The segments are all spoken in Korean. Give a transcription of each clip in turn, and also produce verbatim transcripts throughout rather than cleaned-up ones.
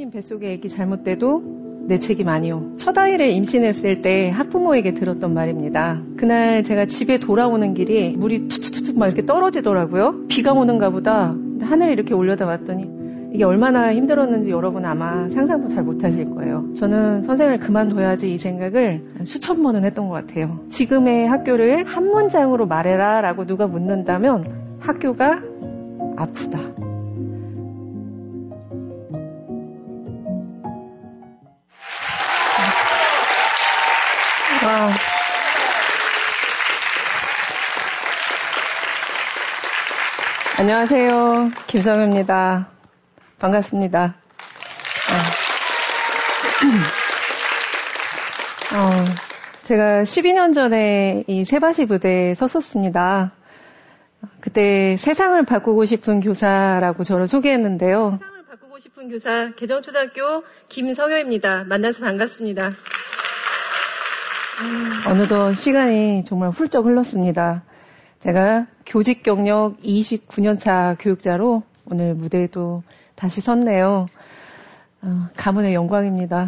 선생님 뱃속에 애기 잘못돼도 내 책임 아니오. 첫 아이를 임신했을 때 학부모에게 들었던 말입니다. 그날 제가 집에 돌아오는 길이 물이 툭툭툭 막 이렇게 떨어지더라고요. 비가 오는가 보다. 하늘에 이렇게 올려다 봤더니 이게 얼마나 힘들었는지 여러분 아마 상상도 잘 못하실 거예요. 저는 선생님을 그만둬야지 이 생각을 수천 번은 했던 것 같아요. 지금의 학교를 한 문장으로 말해라 라고 누가 묻는다면 학교가 아프다. 와. 안녕하세요. 김성효입니다. 반갑습니다. 어. 어, 제가 십이 년 전에 이 세바시 부대에 섰었습니다. 그때 세상을 바꾸고 싶은 교사라고 저를 소개했는데요. 세상을 바꾸고 싶은 교사 개정초등학교 김성효입니다. 만나서 반갑습니다. 어느덧 시간이 정말 훌쩍 흘렀습니다. 제가 교직 경력 이십구 년 차 교육자로 오늘 무대에도 다시 섰네요. 어, 가문의 영광입니다.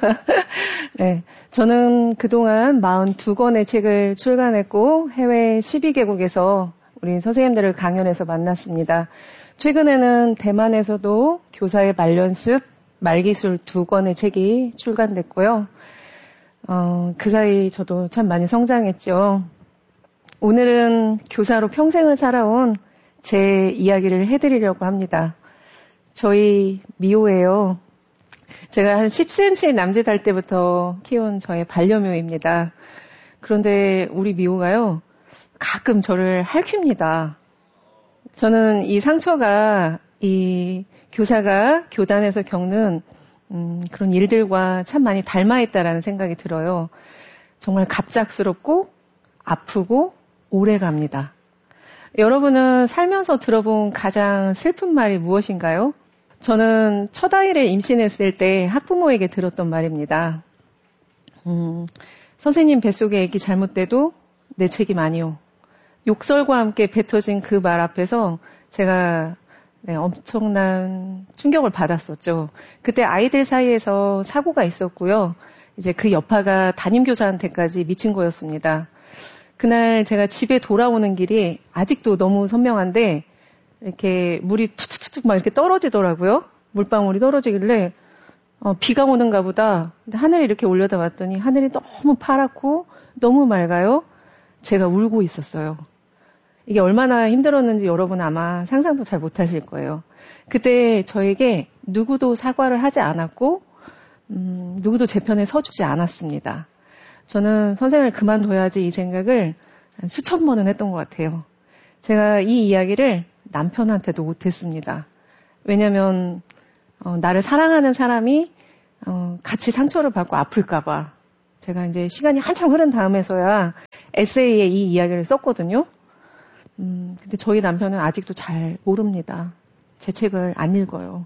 네, 저는 그동안 사십이 권의 책을 출간했고 해외 십이 개국에서 우리 선생님들을 강연해서 만났습니다. 최근에는 대만에서도 교사의 말연습, 말기술 두 권의 책이 출간됐고요. 어, 그 사이 저도 참 많이 성장했죠. 오늘은 교사로 평생을 살아온 제 이야기를 해드리려고 합니다. 저희 미호예요. 제가 한 십 센티미터 남짓할 때부터 키운 저의 반려묘입니다. 그런데 우리 미호가요, 가끔 저를 핥힙니다. 저는 이 상처가 이 교사가 교단에서 겪는 음, 그런 일들과 참 많이 닮아있다라는 생각이 들어요. 정말 갑작스럽고 아프고 오래갑니다. 여러분은 살면서 들어본 가장 슬픈 말이 무엇인가요? 저는 첫 아이를 임신했을 때 학부모에게 들었던 말입니다. 음, 선생님 뱃속에 애기 잘못돼도 내 책임 아니오. 욕설과 함께 뱉어진 그 말 앞에서 제가 네, 엄청난 충격을 받았었죠. 그때 아이들 사이에서 사고가 있었고요. 이제 그 여파가 담임교사한테까지 미친 거였습니다. 그날 제가 집에 돌아오는 길이 아직도 너무 선명한데 이렇게 물이 툭툭툭 막 이렇게 떨어지더라고요. 물방울이 떨어지길래 어, 비가 오는가 보다. 근데 하늘에 이렇게 올려다 봤더니 하늘이 너무 파랗고 너무 맑아요. 제가 울고 있었어요. 이게 얼마나 힘들었는지 여러분 아마 상상도 잘 못하실 거예요. 그때 저에게 누구도 사과를 하지 않았고 음, 누구도 제 편에 서주지 않았습니다. 저는 선생님을 그만둬야지 이 생각을 수천 번은 했던 것 같아요. 제가 이 이야기를 남편한테도 못했습니다. 왜냐하면 어, 나를 사랑하는 사람이 어, 같이 상처를 받고 아플까 봐. 제가 이제 시간이 한참 흐른 다음에서야 에세이에 이 이야기를 썼거든요. 음, 근데 저희 남편은 아직도 잘 모릅니다. 제 책을 안 읽어요.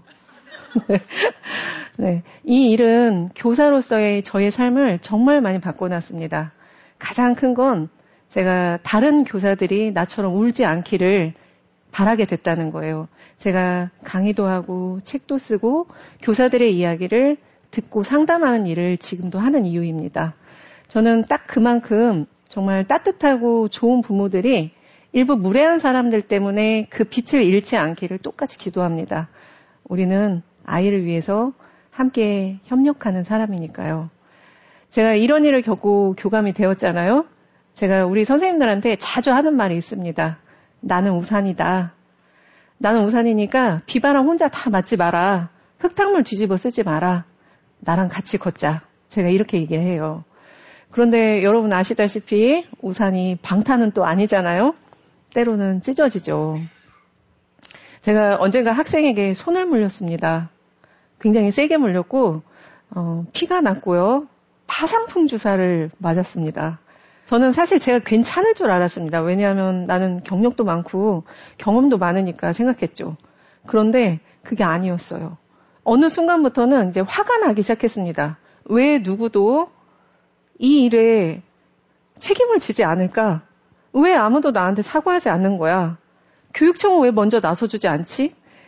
네, 이 일은 교사로서의 저의 삶을 정말 많이 바꿔놨습니다. 가장 큰 건 제가 다른 교사들이 나처럼 울지 않기를 바라게 됐다는 거예요. 제가 강의도 하고 책도 쓰고 교사들의 이야기를 듣고 상담하는 일을 지금도 하는 이유입니다. 저는 딱 그만큼 정말 따뜻하고 좋은 부모들이 일부 무례한 사람들 때문에 그 빛을 잃지 않기를 똑같이 기도합니다. 우리는 아이를 위해서 함께 협력하는 사람이니까요. 제가 이런 일을 겪고 교감이 되었잖아요. 제가 우리 선생님들한테 자주 하는 말이 있습니다. 나는 우산이다. 나는 우산이니까 비바람 혼자 다 맞지 마라. 흙탕물 뒤집어 쓰지 마라. 나랑 같이 걷자. 제가 이렇게 얘기를 해요. 그런데 여러분 아시다시피 우산이 방탄은 또 아니잖아요. 때로는 찢어지죠. 제가 언젠가 학생에게 손을 물렸습니다. 굉장히 세게 물렸고 어, 피가 났고요. 파상풍 주사를 맞았습니다. 저는 사실 제가 괜찮을 줄 알았습니다. 왜냐하면 나는 경력도 많고 경험도 많으니까 생각했죠. 그런데 그게 아니었어요. 어느 순간부터는 이제 화가 나기 시작했습니다. 왜 누구도 이 일에 책임을 지지 않을까? 왜 아무도 나한테 사과하지 않는 거야? 교육청은 왜 먼저 나서주지 않지?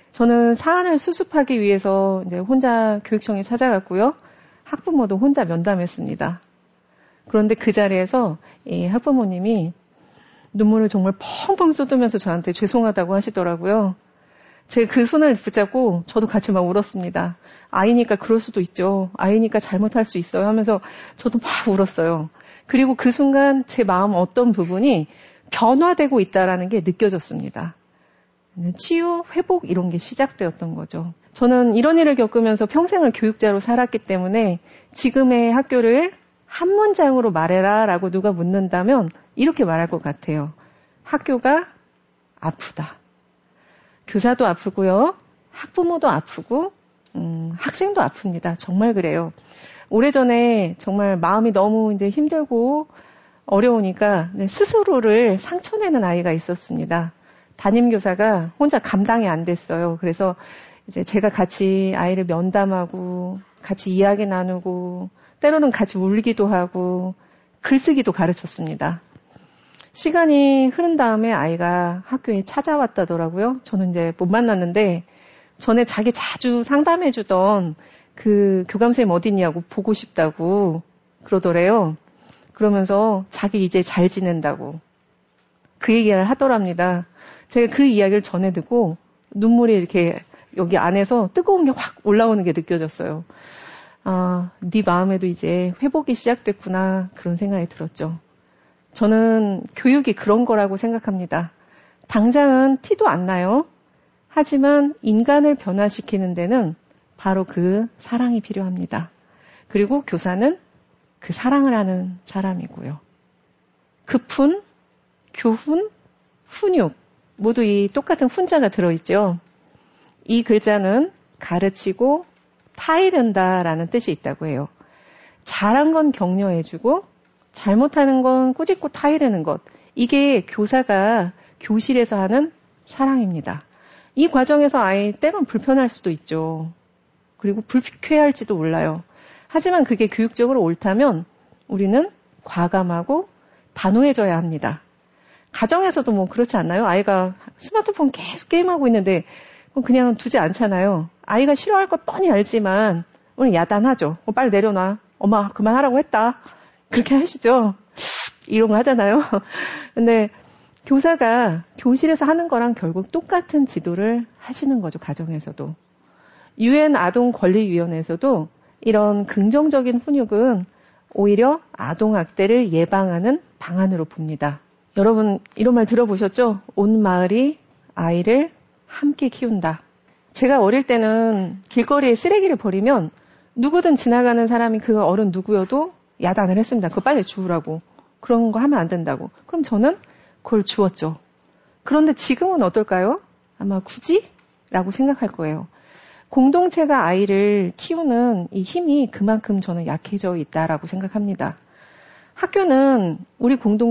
저는 사안을 수습하기 위해서 이제 혼자 교육청에 찾아갔고요. 학부모도 혼자 면담했습니다. 그런데 그 자리에서 이 학부모님이 눈물을 정말 펑펑 쏟으면서 저한테 죄송하다고 하시더라고요. 제가 그 손을 붙잡고 저도 같이 막 울었습니다. 아이니까 그럴 수도 있죠. 아이니까 잘못할 수 있어요 하면서 저도 막 울었어요. 그리고 그 순간 제 마음 어떤 부분이 변화되고 있다는 게 느껴졌습니다. 치유, 회복 이런 게 시작되었던 거죠. 저는 이런 일을 겪으면서 평생을 교육자로 살았기 때문에 지금의 학교를 한 문장으로 말해라 라고 누가 묻는다면 이렇게 말할 것 같아요. 학교가 아프다. 교사도 아프고요. 학부모도 아프고 음, 학생도 아픕니다. 정말 그래요. 오래전에 정말 마음이 너무 이제 힘들고 어려우니까 스스로를 상처내는 아이가 있었습니다. 담임교사가 혼자 감당이 안 됐어요. 그래서 이제 제가 같이 아이를 면담하고 같이 이야기 나누고 때로는 같이 울기도 하고 글쓰기도 가르쳤습니다. 시간이 흐른 다음에 아이가 학교에 찾아왔다더라고요. 저는 이제 못 만났는데 전에 자기 자주 상담해주던 그 교감선생님 어딨냐고 보고 싶다고 그러더래요. 그러면서 자기 이제 잘 지낸다고 그 얘기를 하더랍니다. 제가 그 이야기를 전해 듣고 눈물이 이렇게 여기 안에서 뜨거운 게 확 올라오는 게 느껴졌어요. 아, 네 마음에도 이제 회복이 시작됐구나 그런 생각이 들었죠. 저는 교육이 그런 거라고 생각합니다. 당장은 티도 안 나요. 하지만 인간을 변화시키는 데는 바로 그 사랑이 필요합니다. 그리고 교사는 그 사랑을 하는 사람이고요. 급훈, 교훈, 훈육 모두 이 똑같은 훈자가 들어있죠. 이 글자는 가르치고 타이른다라는 뜻이 있다고 해요. 잘한 건 격려해주고 잘못하는 건 꾸짖고 타이르는 것. 이게 교사가 교실에서 하는 사랑입니다. 이 과정에서 아이 때론 불편할 수도 있죠. 그리고 불쾌할지도 몰라요. 하지만 그게 교육적으로 옳다면 우리는 과감하고 단호해져야 합니다. 가정에서도 뭐 그렇지 않나요? 아이가 스마트폰 계속 게임하고 있는데 그냥 두지 않잖아요. 아이가 싫어할 걸 뻔히 알지만 오늘 야단하죠. 어, 빨리 내려놔. 엄마 그만하라고 했다. 그렇게 하시죠. 이런 거 하잖아요. 근데 교사가 교실에서 하는 거랑 결국 똑같은 지도를 하시는 거죠. 가정에서도. 유엔 아동권리위원회에서도 이런 긍정적인 훈육은 오히려 아동학대를 예방하는 방안으로 봅니다. 여러분 이런 말 들어보셨죠? 온 마을이 아이를 함께 키운다. 제가 어릴 때는 길거리에 쓰레기를 버리면 누구든 지나가는 사람이 그 어른 누구여도 야단을 했습니다. 그거 빨리 주우라고. 그런 거 하면 안 된다고. 그럼 저는 그걸 주웠죠. 그런데 지금은 어떨까요? 아마 굳이? 라고 생각할 거예요. 공동체가 아이를 키우는 이 힘이 그만큼 저는 약해져 있다라고 생각합니다. 학교는 우리 공동